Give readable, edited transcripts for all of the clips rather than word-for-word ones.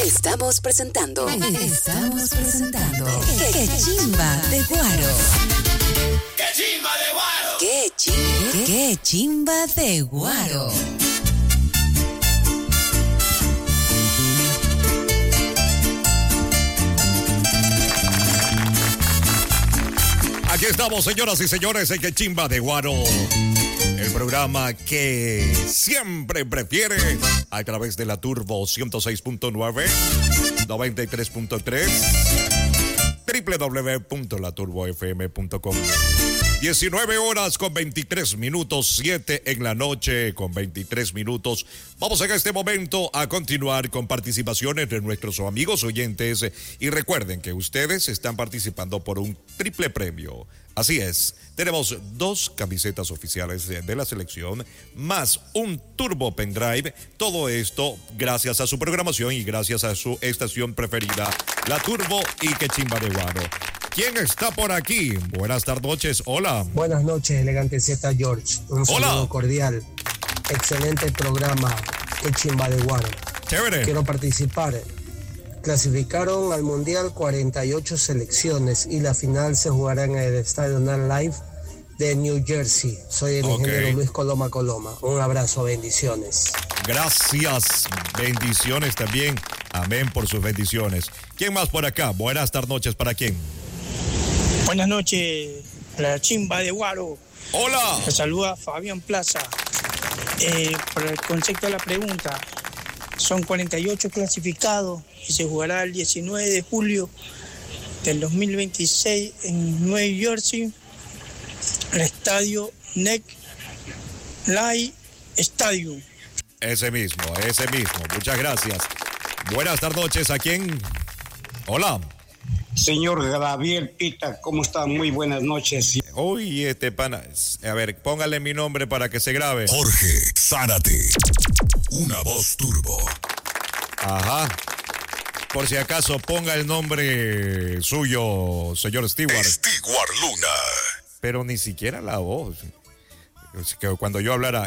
Estamos presentando. ¡Qué chimba de Guaro! ¡Qué chimba de Guaro! ¡Qué chimba de Guaro! Aquí estamos, señoras y señores, en Qué chimba de Guaro. El programa que siempre prefiere a través de la Turbo 106.9, 93.3, www.laturbofm.com. 19 horas con 23 minutos, 7 en la noche con 23 minutos. Vamos en este momento a continuar con participaciones de nuestros amigos oyentes. Y recuerden que ustedes están participando por un triple premio. Así es, tenemos 2 camisetas oficiales de la selección, más un Turbo Pendrive. Todo esto gracias a su programación y gracias a su estación preferida, La Turbo y Qué chimba de Guaro. ¿Quién está por aquí? Buenas tardes, hola. Buenas noches, elegante Z George. Un saludo cordial. Excelente programa, Qué chimba de Guaro. Chévere. Quiero participar. Clasificaron al Mundial 48 selecciones y la final se jugará en el Estadio Live de New Jersey. Soy el ingeniero Luis Coloma. Un abrazo, bendiciones. Gracias, bendiciones también. Amén por sus bendiciones. ¿Quién más por acá? Buenas noches, ¿para quién? Buenas noches, la chimba de Guaro. Hola. Te saluda Fabián Plaza. Por el concepto de la pregunta, son 48 clasificados y se jugará el 19 de julio del 2026 en New Jersey, el estadio Neck Light Stadium. Ese mismo. Muchas gracias. Buenas noches, ¿a quién? Hola. Señor Gabriel Pita, ¿cómo está? Muy buenas noches. Uy, pana. A ver, póngale mi nombre para que se grabe. Jorge Zárate. Una voz turbo. Ajá. Por si acaso, ponga el nombre suyo, señor Stewart. Stewart Luna. Pero ni siquiera la voz. Que cuando yo hablara,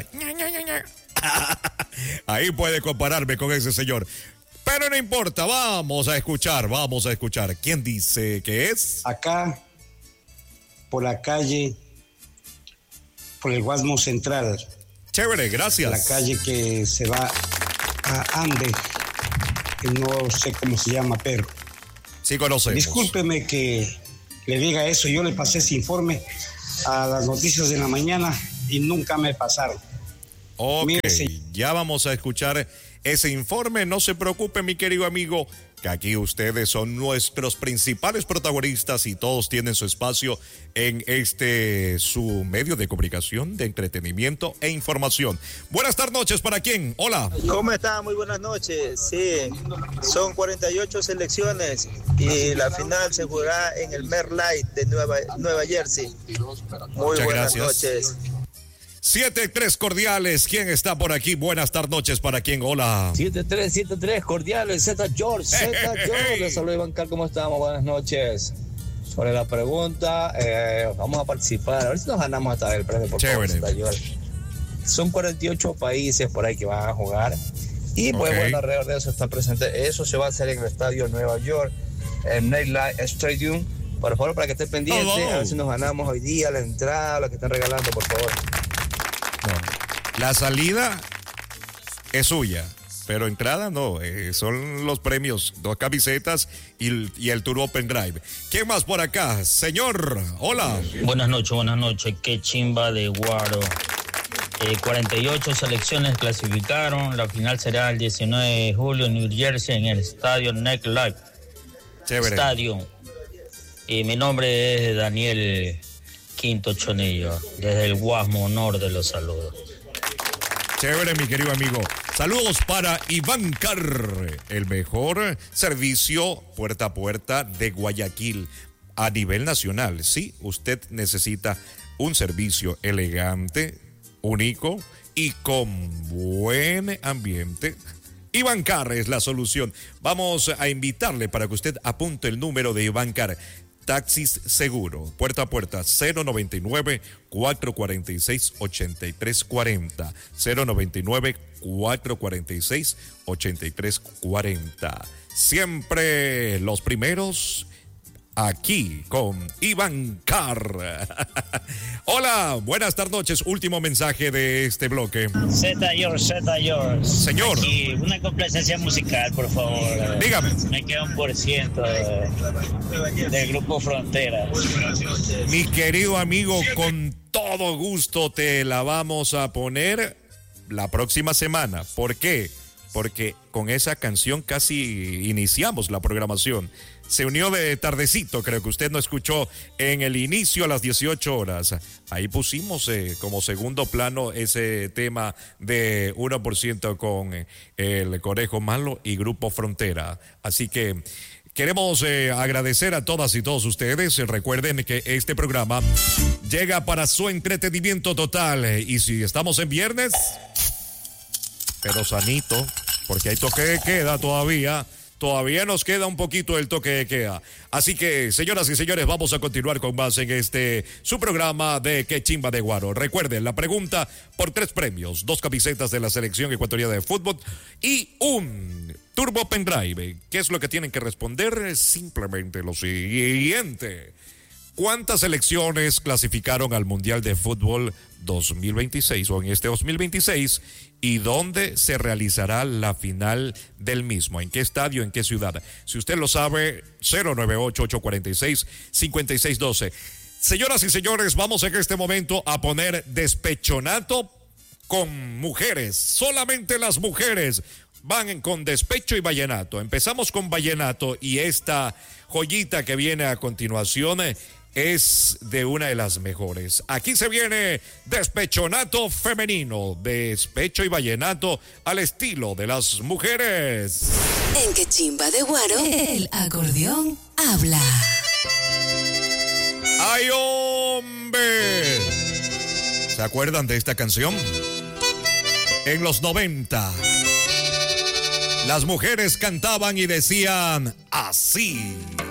ahí puede compararme con ese señor. Pero no importa, vamos a escuchar. ¿Quién dice que es? Acá, por la calle, por el Guasmo Central. Chévere, gracias. La calle que se va a Ande, que no sé cómo se llama, pero... Sí conocemos. Discúlpeme que le diga eso, yo le pasé ese informe a las noticias de la mañana y nunca me pasaron. Ok, Mire, ya vamos a escuchar ese informe. No se preocupe, mi querido amigo, que aquí ustedes son nuestros principales protagonistas y todos tienen su espacio en su medio de comunicación, de entretenimiento e información. Buenas noches, ¿para quién? Hola. ¿Cómo está? Muy buenas noches. Sí, son 48 selecciones y la final se jugará en el MetLife de Nueva Jersey. Muy buenas noches. 7-3 cordiales. ¿Quién está por aquí? Buenas noches, ¿para quién? Hola. 7-3 cordiales. Z George. Les saludo, Iván Car, ¿cómo estamos? Buenas noches. Sobre la pregunta, vamos a participar. A ver si nos ganamos hasta el premio, por favor, Z George. Son 48 países por ahí que van a jugar. Y pues bueno, alrededor de eso está presente. Eso se va a hacer en el estadio Nueva York, en Nightlight Stadium. Por favor, para que estén pendientes, a ver si nos ganamos hoy día la entrada, lo que están regalando, por favor. La salida es suya, pero entrada no, son los premios, 2 camisetas y el Turbo Pendrive. ¿Quién más por acá? Señor, hola. Buenas noches, qué chimba de Guaro. 48 selecciones clasificaron, la final será el 19 de julio en New Jersey en el estadio Neck Life Stadium. Y mi nombre es Daniel Quinto Chonillo, desde el Guasmo Norte los saludo. Chévere, mi querido amigo. Saludos para Iván Car, el mejor servicio puerta a puerta de Guayaquil a nivel nacional. Sí, usted necesita un servicio elegante, único y con buen ambiente. Iván Car es la solución. Vamos a invitarle para que usted apunte el número de Iván Car. Taxis Seguro, puerta a puerta, 099-446-8340. 099-446-8340. Siempre los primeros aquí con Iván Carr. Hola, buenas noches. Último mensaje de este bloque. Zeta George. Señor. Aquí, una complacencia musical, por favor. Dígame. Me queda 1% del grupo Frontera. Mi querido amigo, con todo gusto te la vamos a poner la próxima semana. ¿Por qué? Porque con esa canción casi iniciamos la programación. Se unió de tardecito, creo que usted no escuchó en el inicio a las 18 horas. Ahí pusimos como segundo plano ese tema de 1% con el Conejo Malo y Grupo Frontera. Así que queremos agradecer a todas y todos ustedes. Recuerden que este programa llega para su entretenimiento total. Y si estamos en viernes, pero sanito, porque hay toque de queda todavía. Todavía nos queda un poquito el toque de queda. Así que, señoras y señores, vamos a continuar con más en su programa de Qué Chimba de Guaro. Recuerden, la pregunta por 3 premios, 2 camisetas de la selección ecuatoriana de fútbol y un Turbo Pendrive. ¿Qué es lo que tienen que responder? Simplemente lo siguiente. ¿Cuántas selecciones clasificaron al Mundial de Fútbol 2026 o en este 2026? ¿Y dónde se realizará la final del mismo? ¿En qué estadio? ¿En qué ciudad? Si usted lo sabe, 098-846-5612. Señoras y señores, vamos en este momento a poner Despechonato con mujeres. Solamente las mujeres van con despecho y vallenato. Empezamos con vallenato y esta joyita que viene a continuación es de una de las mejores. Aquí se viene Despechonato femenino, despecho y vallenato al estilo de las mujeres. En Qué Chimba de Guaro, el acordeón habla. ¡Ay, hombre! ¿Se acuerdan de esta canción? En los 90, las mujeres cantaban y decían así.